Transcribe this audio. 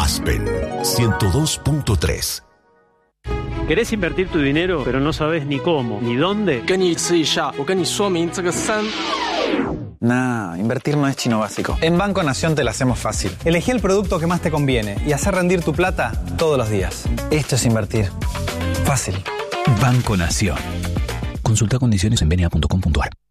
Aspen 102.3. ¿Querés invertir tu dinero, pero no sabes ni cómo, ni dónde? Nah, invertir no es chino básico. En Banco Nación te la hacemos fácil. Elegí el producto que más te conviene y hacer rendir tu plata todos los días. Esto es invertir. Fácil. Banco Nación. Consulta condiciones en bna.com.ar.